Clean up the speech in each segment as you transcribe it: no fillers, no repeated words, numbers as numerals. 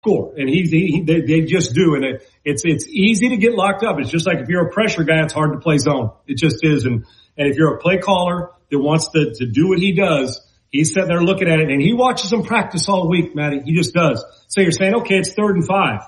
score. And they just do. And it's easy to get locked up. It's just like if you're a pressure guy, it's hard to play zone. It just is. And if you're a play caller that wants to do what he does, he's sitting there looking at it and he watches them practice all week, Matty. He just does. So you're saying, okay, it's 3rd and 5.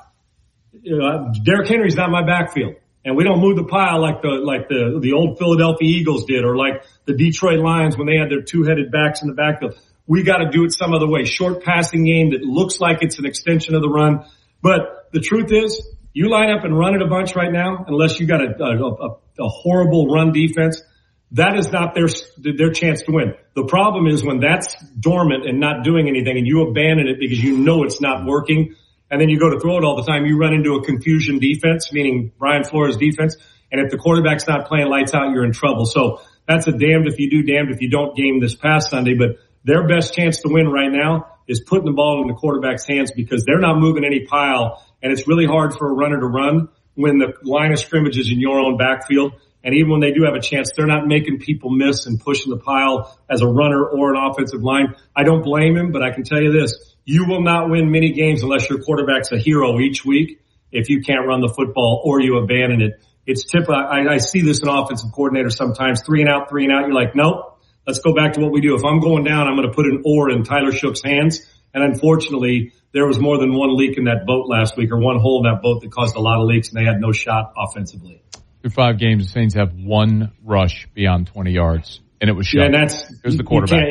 Derrick Henry's not my backfield. And we don't move the pile like the old Philadelphia Eagles did, or like the Detroit Lions when they had their 2-headed backs in the backfield. We got to do it some other way. Short passing game that looks like it's an extension of the run. But the truth is, you line up and run it a bunch right now, unless you got a horrible run defense. That is not their chance to win. The problem is when that's dormant and not doing anything and you abandon it because you know it's not working, and then you go to throw it all the time, you run into a confusion defense, meaning Brian Flores defense. And if the quarterback's not playing lights out, you're in trouble. So that's a damned if you do, damned if you don't game this past Sunday. But their best chance to win right now is putting the ball in the quarterback's hands because they're not moving any pile. And it's really hard for a runner to run when the line of scrimmage is in your own backfield. And even when they do have a chance, they're not making people miss and pushing the pile as a runner or an offensive line. I don't blame him, but I can tell you this. You will not win many games unless your quarterback's a hero each week if you can't run the football or you abandon it. It's I see this in offensive coordinators sometimes, 3 and out. You're like, nope, let's go back to what we do. If I'm going down, I'm going to put an oar in Tyler Shook's hands. And unfortunately, there was more than one leak in that boat last week, or one hole in that boat that caused a lot of leaks, and they had no shot offensively. Through 5 games, the Saints have 1 rush beyond 20 yards, and it was Shook. Yeah, it was the quarterback.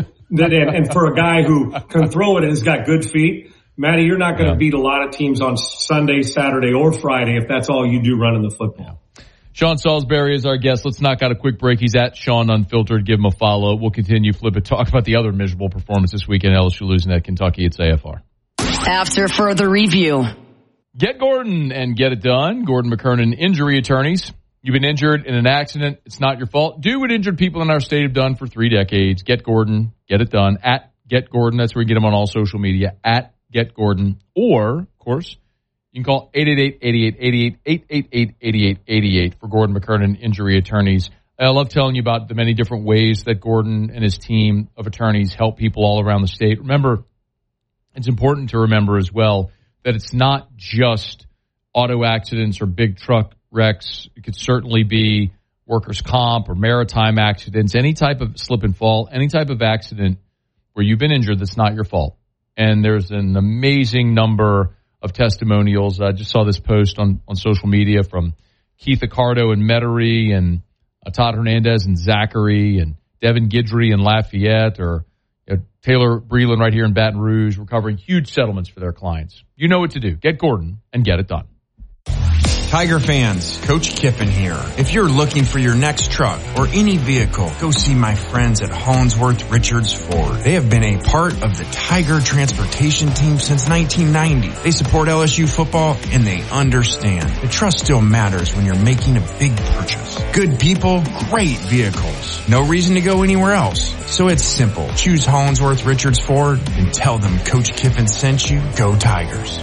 And for a guy who can throw it and has got good feet, Matty, you're not going to beat a lot of teams on Sunday, Saturday, or Friday if that's all you do running the football. Yeah. Sean Salisbury is our guest. Let's knock out a quick break. He's at Sean Unfiltered. Give him a follow. We'll continue, flip it, talk about the other miserable performance this weekend. LSU losing at Kentucky. It's AFR. After further review. Get Gordon and get it done. Gordon McKernan Injury Attorneys. You've been injured in an accident. It's not your fault. Do what injured people in our state have done for 3 decades. Get Gordon. Get it done. At Get Gordon. That's where you get him on all social media. At Get Gordon. Or, of course, you can call 888-8888, 888-8888 for Gordon McKernan Injury Attorneys. I love telling you about the many different ways that Gordon and his team of attorneys help people all around the state. Remember, it's important to remember as well that it's not just auto accidents or big truck wrecks. It could certainly be workers' comp or maritime accidents, any type of slip and fall, any type of accident where you've been injured that's not your fault. And there's an amazing number of testimonials. I just saw this post on social media from Keith Accardo in Metairie and Todd Hernandez and Zachary and Devin Guidry in Lafayette, or Taylor Breland right here in Baton Rouge, recovering huge settlements for their clients. You know what to do. Get Gordon and get it done. Tiger fans, Coach Kiffin here. If you're looking for your next truck or any vehicle, go see my friends at Hollingsworth Richards Ford. They have been a part of the Tiger transportation team since 1990. They support LSU football and they understand. The trust still matters when you're making a big purchase. Good people, great vehicles. No reason to go anywhere else. So it's simple. Choose Hollingsworth Richards Ford and tell them Coach Kiffin sent you. Go Tigers.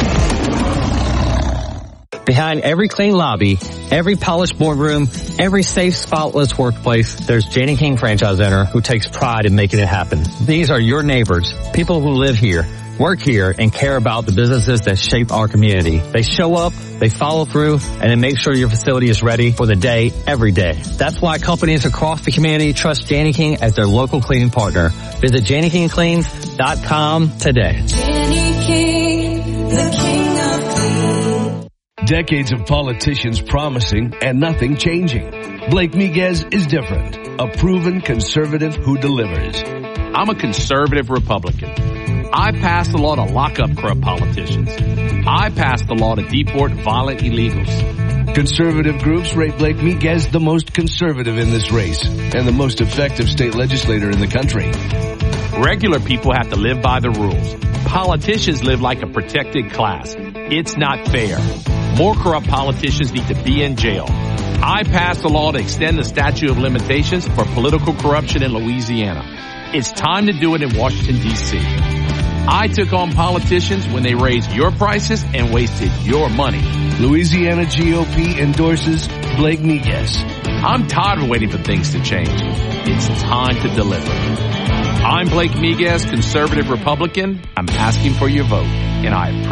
Behind every clean lobby, every polished boardroom, every safe, spotless workplace, there's Janney King Franchise Center who takes pride in making it happen. These are your neighbors, people who live here, work here, and care about the businesses that shape our community. They show up, they follow through, and they make sure your facility is ready for the day, every day. That's why companies across the community trust Janney King as their local cleaning partner. Visit JanneyKingCleans.com today. Janney King, the king of clean. Decades of politicians promising and nothing changing. Blake Miguez is different. A proven conservative who delivers. I'm a conservative Republican. I passed the law to lock up corrupt politicians. I passed the law to deport violent illegals. Conservative groups rate Blake Miguez the most conservative in this race and the most effective state legislator in the country. Regular people have to live by the rules. Politicians live like a protected class. It's not fair. More corrupt politicians need to be in jail. I passed a law to extend the statute of limitations for political corruption in Louisiana. It's time to do it in Washington, D.C. I took on politicians when they raised your prices and wasted your money. Louisiana GOP endorses Blake Miguez. I'm tired of waiting for things to change. It's time to deliver. I'm Blake Miguez, conservative Republican. I'm asking for your vote, and I appreciate